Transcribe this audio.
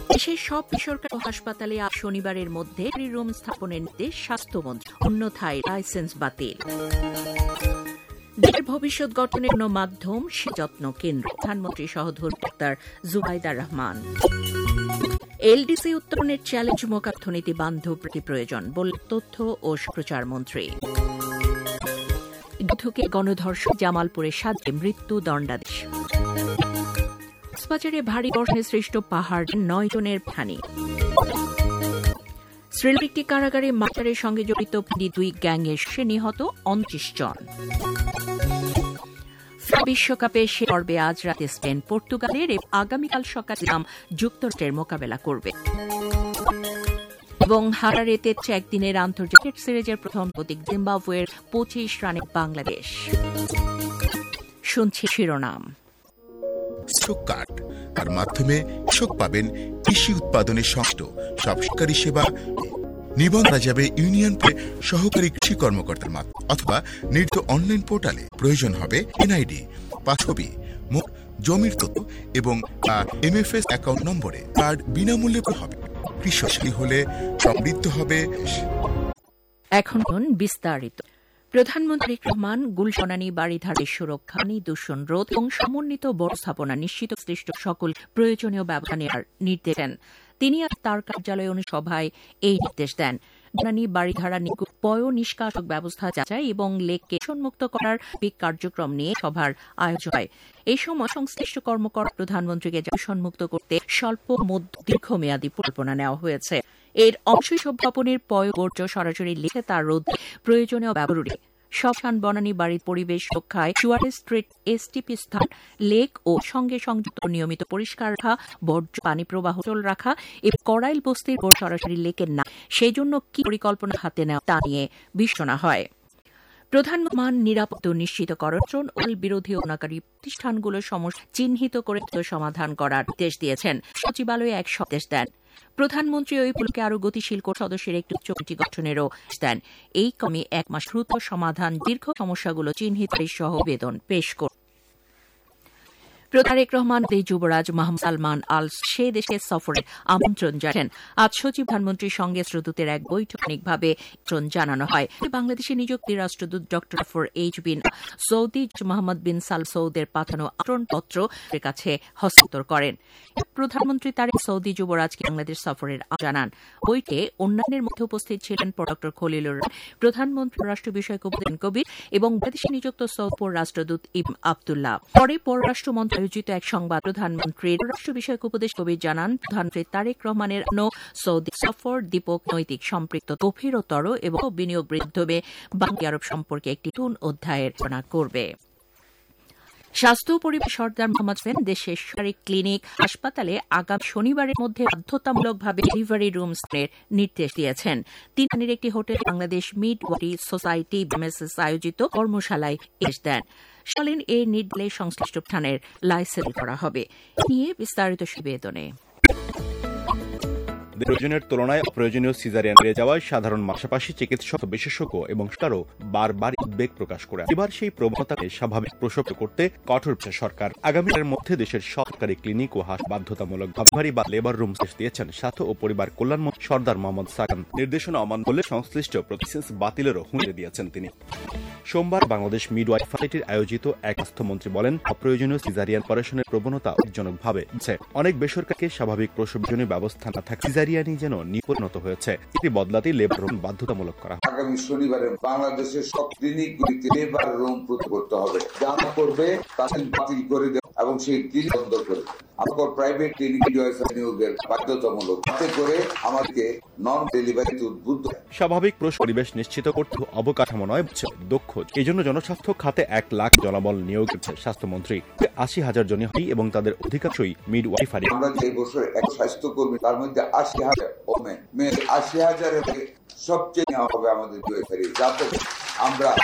দেশের সব বেসরকারি হাসপাতালে আজ শনিবারের মধ্যে রুম স্থাপনের নির্দেশ স্বাস্থ্যমন্ত্রী, অন্যথায় লাইসেন্স বাতিল। দেশের ভবিষ্যৎ গঠনের মাধ্যম যত্ন কেন্দ্র, প্রধানমন্ত্রী সহধর্মী ডাক্তার জুবাইদা রহমান। এলডিসি উত্তরণের চ্যালেঞ্জ মোকাবিলা অর্থনীতি বান্ধব প্রয়োজন বলল তথ্য ও সম্প্রচার মন্ত্রী। যুদ্ধকে গণধর্ষণ, জামালপুরে 7 মৃত্যু দণ্ডাদেশ। কক্সবাজারে ভারী বর্ষণে সৃষ্ট পাহাড় 9 জনের প্রাণী। শ্রীলঙ্কার একটি কারাগারে মার্ডারের সঙ্গে জড়িত 2 গ্যাংয়ের নিহত 29 জন। বিশ্বকাপে সে পর্বে আজ রাতে স্পেন পর্তুগালের আগামীকাল সকালে যুক্তরাষ্ট্রের মোকাবেলা করবে। এবং হারারেতে একদিনের আন্তর্জাতিক সিরিজের প্রথম প্রতীক জিম্বাবুয়ের 25 রানে বাংলাদেশ। শুনছি শিরোনাম। কৃষক কার্ড, তার মাধ্যমে কৃষক পাবেন কৃষি উৎপাদনের সংশ্লিষ্ট সব সরকারি সেবা। নিবন্ধন করা যাবে ইউনিয়ন সহকারী কৃষি কর্মকর্তার মাধ্যমে অথবা নির্দিষ্ট অনলাইন পোর্টালে। প্রয়োজন হবে এনআইডি, পাসছবি, জমির তথ্য এবং এমএফএস অ্যাকাউন্ট নম্বরে। কার্ড বিনামূল্যে হবে। কৃষক হলে সমৃদ্ধ হবে। এখন বিস্তারিত। প্রধানমন্ত্রী রহমান গুলশনানী বাড়িধারের সুরক্ষা, দূষণ রোধ এবং সমন্বিত ব্যবস্থাপনা নিশ্চিত সৃষ্ট সকল প্রয়োজনীয় ব্যবস্থা নেওয়ার নির্দেশ দেন। তিনি আজ তার কার্যালয়ে অনুসভায় এই নির্দেশ দেন। গুলশনানী বাড়িধারা পয় নিষ্কাশক ব্যবস্থা যাচাই এবং লেককে দূষণমুক্ত করার কার্যক্রম নিয়ে সভার আয়োজন হয়। এই সময় সংশ্লিষ্ট কর্মকর্তা প্রধানমন্ত্রীকে দূষণমুক্ত করতে স্বল্প মধ্য দীর্ঘমেয়াদী পরিকল্পনা নেওয়া হয়েছে। এর অংশ ভবনের পয় বর্জ্য সরাসরি লিখে তার রোধ প্রয়োজনীয় ব্যবহারে শ্মশান, বনানী বাড়ির পরিবেশ রক্ষায় সুয়ারেজ স্ট্রিট এসটিপি স্থান, লেক ও সঙ্গে সংযুক্ত নিয়মিত পরিষ্কার রাখা, বর্জ্য পানি প্রবাহ চল রাখা এবং করাইল বস্তির সরাসরি লেকের না, সেই জন্য কি পরিকল্পনা হাতে নেওয়া তা নিয়ে বিবেচনা হয়। প্রধানমন্ত্রী নিরাপত্তা নিশ্চিতকরণ ও বিরোধী অনাকারী প্রতিষ্ঠানগুলোর সমস্যা চিহ্নিত করে সমাধান করার নির্দেশ দিয়েছেন। সচিবালয়ে এক সন্দেশ দেন। প্রধানমন্ত্রী ওই পুলকে আরও গতিশীল সদস্যের একটি উচ্চ কমিটি গঠনেরও দেন। এই কমে 1 মাস দ্রুত সমাধান দীর্ঘ সমস্যাগুলো চিহ্নিত সহ বেদন পেশ করে। তারেক রহমান যুবরাজ মোহাম্মদ সালমান আল সে দেশে সফরের আমন্ত্রণ জানান। আজ সচিব প্রধানমন্ত্রীর সঙ্গে রাষ্ট্রদূতের এক বৈঠকে জানানো হয়। বাংলাদেশে নিযুক্ত রাষ্ট্রদূত ড এইচ বিন সৌদি মোহাম্মদ বিন সাল সৌদের পাঠানো আমন্ত্রণপত্র এর কাছে হস্তান্তর করেন। প্রধানমন্ত্রী তারেক সৌদি যুবরাজকে বাংলাদেশ সফরের জানান। বইতে অন্যান্যের মধ্যে উপস্থিত ছিলেন ড খলিলুর রহমান, প্রধানমন্ত্রী রাষ্ট্র বিষয়ক উপদেষ্টা কবির এবং বাংলাদেশে নিযুক্ত সৌদি রাষ্ট্রদূত ইবনে আব্দুল্লাহ। পরে পররাষ্ট্র মন্ত্রণালয় আয়োজিত এক সংবাদ প্রধানমন্ত্রীর রাষ্ট্র বিষয়ক উপদেষ্টা কবির জানান, প্রধানমন্ত্রী তারেক রহমানের সৌদি সফর দ্বিপক্ষীয় সম্পৃক্ত গভীরতর এবং বিনিয়োগ বৃদ্ধি বাংলা আরব সম্পর্কে একটি নতুন অধ্যায়ের রচনা করবে। স্বাস্থ্য ও পরিবেশ সরদার মোহাম্মদ হোসেন দেশের সরকারি ক্লিনিক, হাসপাতালে আগামী শনিবারের মধ্যে বাধ্যতামূলকভাবে ডেলিভারি রুম স্থাপনের নির্দেশ দিয়েছেন। তিনি একটি hotel Bangladesh midwifery society BMSS আয়োজিত কর্মশালায় নির্দেশ দেন। শালীন এর নির্দেশে সংশ্লিষ্ট স্থানের লাইসেন্স করা হবে। নিয়ে বিস্তারিত বিবেচনে। প্রয়োজনের তুলনায় অপ্রয়োজনীয় সিজারিয়ান বেড়ে যাওয়ায় সাধারণ পাশাপাশি চিকিৎসক, বিশেষজ্ঞ এবং তারও বারবার উদ্বেগ প্রকাশ করে এবার সেই প্রবণতাকে স্বাভাবিক প্রসব করতে কঠোর সরকার। আগামীর মধ্যে দেশের সরকারি ক্লিনিক ও হাসপাতাল বাধ্যতামূলক ডেলিভারি বা লেবার রুম দিয়েছেন স্বাস্থ্য ও পরিবার কল্যাণ মন্ত্রী সরদার মোহাম্মদ সাকান। নির্দেশনা অমান্য করলে সংশ্লিষ্ট লাইসেন্স বাতিলেরও হুঁশিয়ারি দিয়েছেন তিনি। সোমবার বাংলাদেশ মিডওয়াইফারিটির আয়োজিত এক স্বাস্থ্যমন্ত্রী বলেন, অপ্রয়োজনীয় সিজারিয়ান অপারেশনের প্রবণতা উদ্বেগজনকভাবে অনেক বেসরকারি স্বাভাবিক প্রসবজনীয় ব্যবস্থা না থাকে সিজারিয়ানি যেন নিপরিণত হয়েছে। এটি বদলাতে লেবার রুম বাধ্যতামূলক করা। আগামী শনিবারে বাংলাদেশের সব ক্লিনিকগুলিতে লেবার রুম করতে হবে। যা করবে তাকে বাতিল করে দেবে এবং সেই ক্লিনিক বন্ধ করে দেবে। আমাদের প্রাইভেট ক্লিনিক নিয়োগের বাধ্যতামূলক, যাতে করে আমাদেরকে নন ডেলিভারি উদ্বুদ্ধ স্বাভাবিক পরিবেশ নিশ্চিত করতে অবকাঠামো নয় দক্ষ। এই জন্য জনস্বাস্থ্য খাতে 1 লাখ জনবল নিয়োগ করেছে স্বাস্থ্যমন্ত্রী। 80,000 জন এবং তাদের অধিকাংশই মিডওয়াইফারি। আমরা যে বছর এক স্বাস্থ্যকর্মী, তার মধ্যে 80,000 80,000 সবচেয়ে নেওয়া হবে আমাদের মিডওয়াইফারি, যাতে আমরা